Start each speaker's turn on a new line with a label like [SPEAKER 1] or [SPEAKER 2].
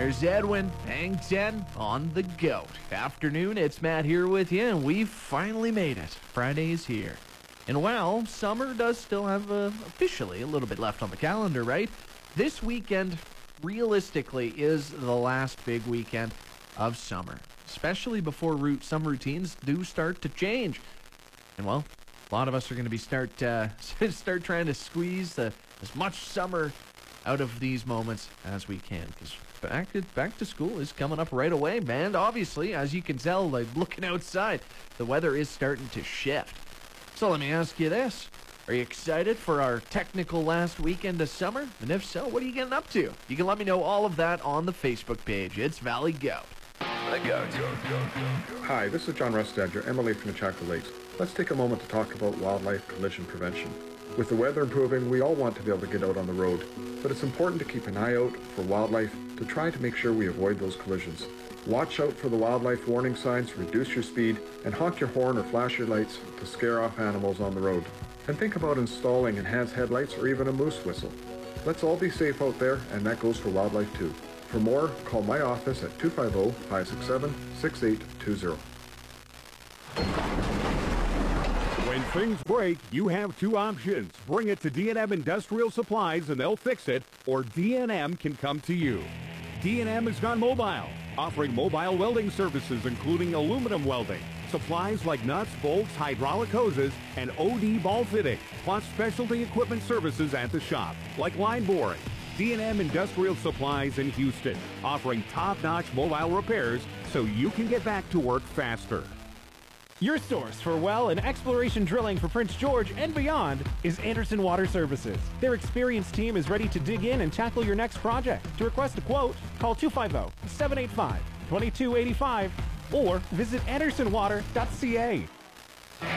[SPEAKER 1] there's Edwin, Hang 10 on the GOAT. Afternoon, it's Matt here with you, and we've finally made it. Friday is here. And well, summer does still have officially a little bit left on the calendar, right? This weekend, realistically, is the last big weekend of summer, especially before some routines do start to change. And well, a lot of us are going to be start trying to squeeze as much summer out of these moments as we can, because back to school is coming up right away, man. Obviously, as you can tell, like looking outside, the weather is starting to shift. So let me ask you this. Are you excited for our technical last weekend of summer? And if so, what are you getting up to? You can let me know all of that on the Facebook page. It's Valley Goat. The Goat.
[SPEAKER 2] Hi, this is John Rustad, your MLA from the Chaco Lakes. Let's take a moment to talk about wildlife collision prevention. With the weather improving, we all want to be able to get out on the road, but it's important to keep an eye out for wildlife to try to make sure we avoid those collisions. Watch out for the wildlife warning signs, reduce your speed, and honk your horn or flash your lights to scare off animals on the road. And think about installing enhanced headlights or even a moose whistle. Let's all be safe out there, and that goes for wildlife too. For more, call my office at 250-567-6820.
[SPEAKER 3] When things break, you have two options. Bring it to D&M Industrial Supplies and they'll fix it, or D&M can come to you. D&M has gone mobile, offering mobile welding services including aluminum welding, supplies like nuts, bolts, hydraulic hoses, and OD ball fitting, plus specialty equipment services at the shop, like line boring. D&M Industrial Supplies in Houston, offering top-notch mobile repairs so you can get back to work faster.
[SPEAKER 4] Your source for well and exploration drilling for Prince George and beyond is Anderson Water Services. Their experienced team is ready to dig in and tackle your next project. To request a quote, call 250-785-2285 or visit andersonwater.ca.